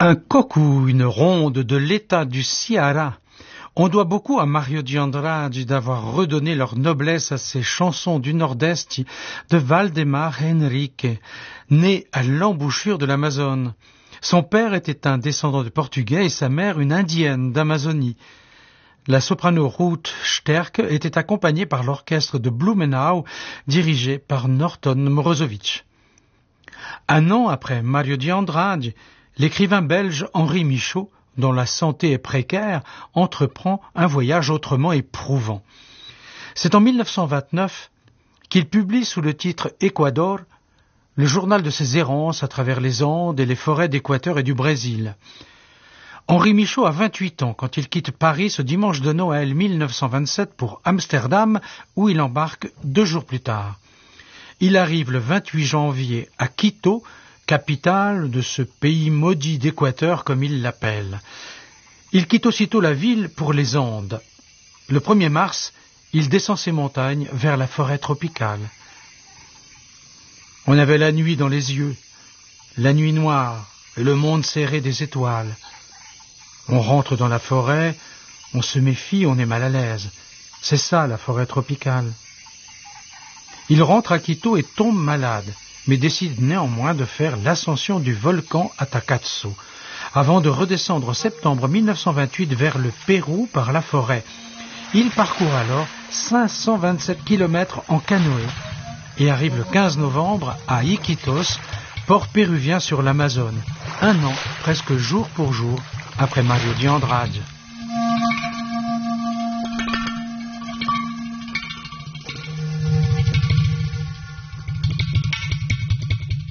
Un coq ou une ronde de l'État du Ceará. On doit beaucoup à Mário de Andrade d'avoir redonné leur noblesse à ces chansons du Nord-Est de Valdemar Henrique, né à l'embouchure de l'Amazone. Son père était un descendant de Portugais et sa mère une indienne d'Amazonie. La soprano Ruth Sterck était accompagnée par l'orchestre de Blumenau, dirigé par Norton Morozowicz. Un an après Mário de Andrade, l'écrivain belge Henri Michaud, dont la santé est précaire, entreprend un voyage autrement éprouvant. C'est en 1929 qu'il publie sous le titre Équador le journal de ses errances à travers les Andes et les forêts d'Équateur et du Brésil. Henri Michaud a 28 ans quand il quitte Paris ce dimanche de Noël 1927 pour Amsterdam, où il embarque 2 jours plus tard. Il arrive le 28 janvier à Quito, capitale de ce pays maudit d'Équateur comme il l'appelle. Il quitte aussitôt la ville pour les Andes. Le 1er mars, il descend ces montagnes vers la forêt tropicale. On avait la nuit dans les yeux, la nuit noire et le monde serré des étoiles. On rentre dans la forêt, on se méfie, on est mal à l'aise. C'est ça la forêt tropicale. Il rentre à Quito et tombe malade, mais décide néanmoins de faire l'ascension du volcan Atacazo, avant de redescendre en septembre 1928 vers le Pérou par la forêt. Il parcourt alors 527 km en canoë et arrive le 15 novembre à Iquitos, port péruvien sur l'Amazone, 1 an, presque jour pour jour, après Mário de Andrade.